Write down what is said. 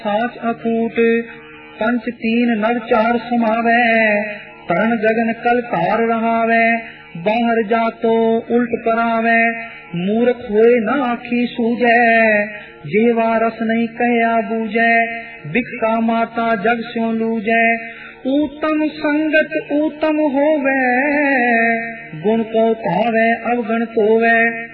साच Akut पंच तीन नव चार समावै, तरण गगन कल तार रहावै, बाहर जातो उल्ट करावै, मूर्ख होए न आखी सूझै, जेवा रस नहीं कहया बूझै, बिका माता जग स्यों लूझै, ऊतम संगत ऊतम होवै, गुण को पावै अवगण तोवै।